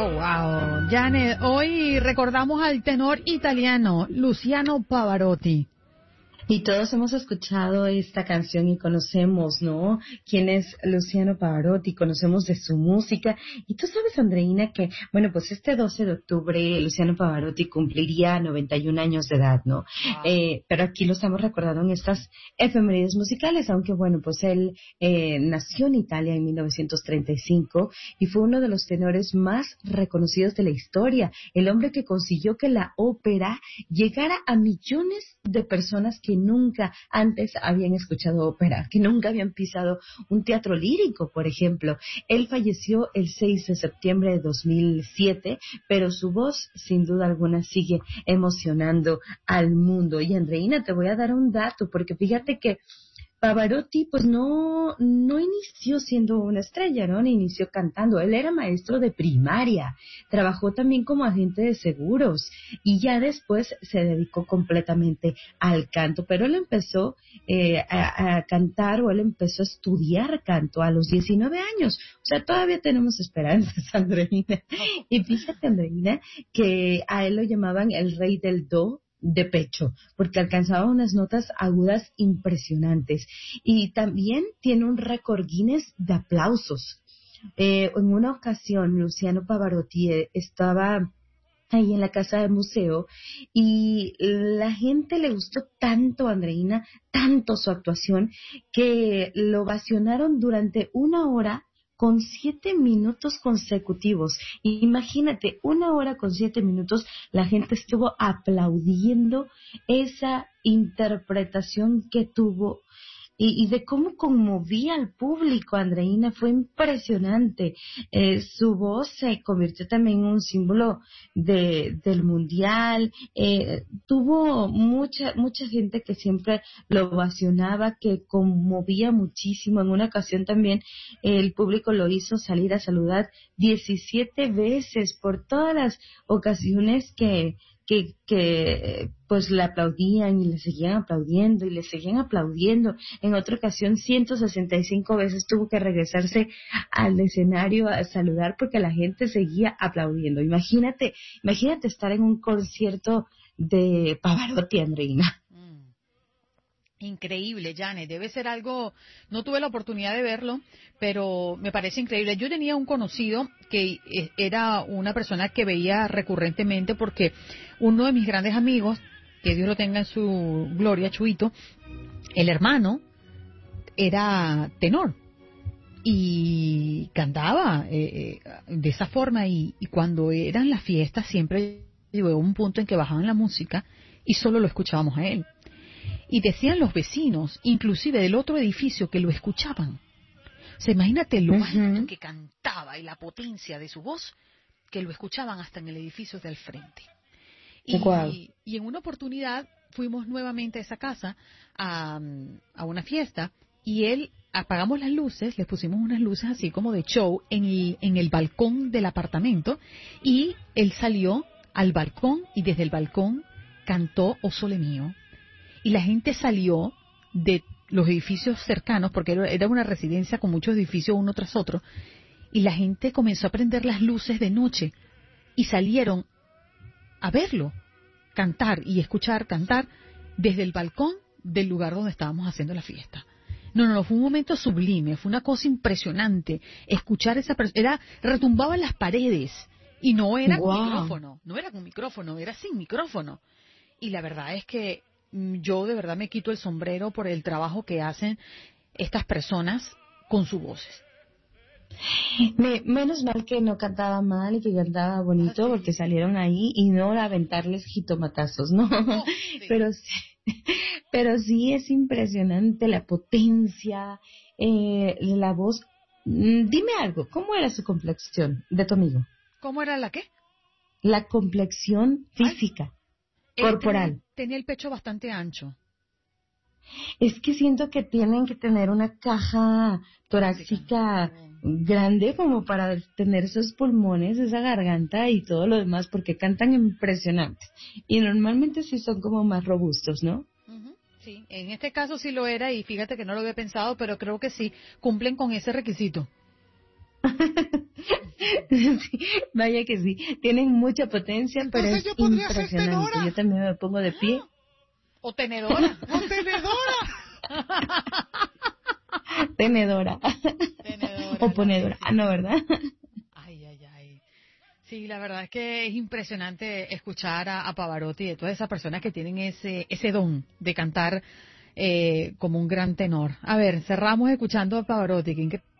Oh, wow. Janet, hoy recordamos al tenor italiano Luciano Pavarotti. Y todos hemos escuchado esta canción y conocemos, ¿no? Quién es Luciano Pavarotti, conocemos de su música. Y tú sabes, Andreina, que, bueno, pues este 12 de octubre Luciano Pavarotti cumpliría 91 años de edad, ¿no? Pero aquí lo estamos recordando en estas efemérides musicales, aunque, bueno, pues él nació en Italia en 1935 y fue uno de los tenores más reconocidos de la historia. El hombre que consiguió que la ópera llegara a millones de personas que nunca antes habían escuchado ópera, que nunca habían pisado un teatro lírico, por ejemplo. Él falleció el 6 de septiembre de 2007, pero su voz, sin duda alguna, sigue emocionando al mundo. Y Andreina, te voy a dar un dato, porque fíjate que Pavarotti, pues no inició siendo una estrella, ¿no? Ni inició cantando. Él era maestro de primaria, trabajó también como agente de seguros y ya después se dedicó completamente al canto. Pero él empezó a cantar, o él empezó a estudiar canto a los 19 años. O sea, todavía tenemos esperanzas, Andreina. Y fíjate, Andreina, que a él lo llamaban el rey del do de pecho, porque alcanzaba unas notas agudas impresionantes. Y también tiene un récord Guinness de aplausos. En una ocasión, Luciano Pavarotti estaba ahí en la casa del museo y la gente le gustó tanto, Andreina, tanto su actuación, que lo ovacionaron durante 1 hora con 7 minutos consecutivos. Imagínate, 1 hora con 7 minutos, la gente estuvo aplaudiendo esa interpretación que tuvo y de cómo conmovía al público, Andreina, fue impresionante. Su voz se convirtió también en un símbolo del mundial. Tuvo mucha gente que siempre lo ovacionaba, que conmovía muchísimo. En una ocasión también el público lo hizo salir a saludar 17 veces por todas las ocasiones que pues le aplaudían y le seguían aplaudiendo y le seguían aplaudiendo. En otra ocasión 165 veces tuvo que regresarse al escenario a saludar porque la gente seguía aplaudiendo. Imagínate estar en un concierto de Pavarotti, Andreina. Increíble, Janet. Debe ser algo, no tuve la oportunidad de verlo, pero me parece increíble. Yo tenía un conocido que era una persona que veía recurrentemente porque uno de mis grandes amigos, que Dios lo tenga en su gloria, Chuito, el hermano era tenor y cantaba de esa forma y cuando eran las fiestas siempre llegó un punto en que bajaban la música y solo lo escuchábamos a él. Y decían los vecinos, inclusive del otro edificio, que lo escuchaban. O sea, imagínate lo alto que cantaba y la potencia de su voz, que lo escuchaban hasta en el edificio del frente. Y en una oportunidad fuimos nuevamente a esa casa a una fiesta y apagamos las luces, les pusimos unas luces así como de show en el balcón del apartamento y él salió al balcón y desde el balcón cantó O Sole Mio. Y la gente salió de los edificios cercanos, porque era una residencia con muchos edificios uno tras otro, y la gente comenzó a prender las luces de noche y salieron a verlo cantar y escuchar cantar desde el balcón del lugar donde estábamos haciendo la fiesta. No, fue un momento sublime, fue una cosa impresionante escuchar esa persona, retumbaba en las paredes y no era con micrófono, era sin micrófono. Y la verdad es que yo de verdad me quito el sombrero por el trabajo que hacen estas personas con sus voces. Menos mal que no cantaba mal y que cantaba bonito, porque salieron ahí y no a aventarles jitomatazos, ¿no? Sí. Pero sí es impresionante la potencia, la voz. Dime algo, ¿cómo era su complexión de tu amigo? ¿Cómo era la qué? La complexión física. Corporal. Tenía el pecho bastante ancho. Es que siento que tienen que tener una caja torácica grande como para tener esos pulmones, esa garganta y todo lo demás, porque cantan impresionante. Y normalmente sí son como más robustos, ¿no? Sí, en este caso sí lo era y fíjate que no lo había pensado, pero creo que sí cumplen con ese requisito. Sí, vaya que sí, tienen mucha potencia, pero Entonces es yo podría ser impresionante. tenora. Yo también me pongo de pie. O tenedora. ¡O tenedora! Tenedora. Tenedora, O ponedora. sí. Ah, no, ¿verdad? Ay, ay, ay. Sí, la verdad es que es impresionante escuchar a Pavarotti y de todas esas personas que tienen ese don de cantar como un gran tenor. A ver, cerramos escuchando a Pavarotti.